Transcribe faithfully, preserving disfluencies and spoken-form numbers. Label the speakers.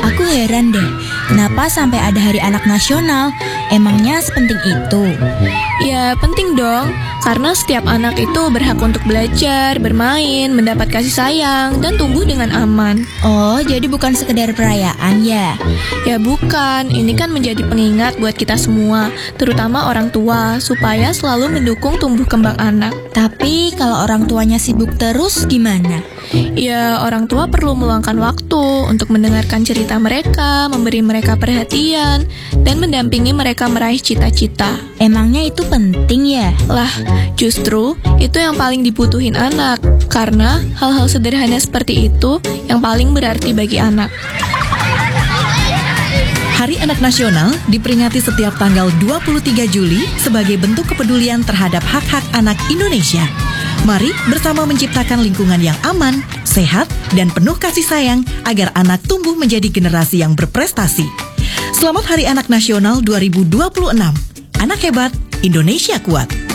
Speaker 1: Aku heran deh, kenapa sampai ada Hari Anak Nasional? Emangnya sepenting itu?
Speaker 2: Ya penting dong, karena setiap anak itu berhak untuk belajar, bermain, mendapat kasih sayang, dan tumbuh dengan aman.
Speaker 1: Oh, jadi bukan sekedar perayaan ya?
Speaker 2: Ya bukan, ini kan menjadi pengingat buat kita semua, terutama orang tua, supaya selalu mendukung tumbuh kembang anak.
Speaker 1: Tapi kalau orang tuanya sibuk terus gimana?
Speaker 2: Ya, orang tua perlu meluangkan waktu untuk mendengarkan cerita mereka, memberi mereka perhatian, dan mendampingi mereka meraih cita-cita.
Speaker 1: Emangnya itu penting ya?
Speaker 2: Lah, justru itu yang paling dibutuhin anak, karena hal-hal sederhana seperti itu yang paling berarti bagi anak.
Speaker 3: Hari Anak Nasional diperingati setiap tanggal dua puluh tiga Juli sebagai bentuk kepedulian terhadap hak-hak anak Indonesia. Mari bersama menciptakan lingkungan yang aman, sehat, dan penuh kasih sayang agar anak tumbuh menjadi generasi yang berprestasi. Selamat Hari Anak Nasional dua ribu dua puluh enam. Anak hebat, Indonesia kuat.